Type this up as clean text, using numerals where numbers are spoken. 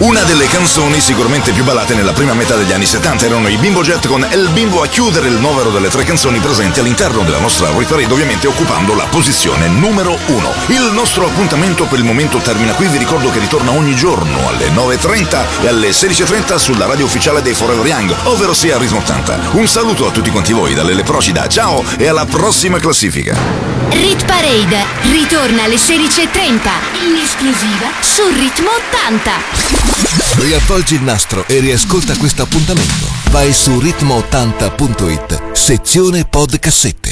Una delle canzoni sicuramente più ballate nella prima metà degli anni 70 erano i Bimbo Jet con El Bimbo a chiudere il novero delle 3 canzoni presenti all'interno della nostra Rit Parade, ovviamente occupando la posizione numero 1. Il nostro appuntamento per il momento termina qui, vi ricordo che ritorna ogni giorno alle 9.30 e alle 16.30 sulla radio ufficiale dei Forever Young, ovvero sia Ritmo 80. Un saluto a tutti quanti voi da Lele Procida, ciao e alla prossima classifica. Rit Parade ritorna alle 16.30 in esclusiva su Ritmo 80. Riavvolgi il nastro e riascolta questo appuntamento. Vai su ritmo80.it, sezione podcassette.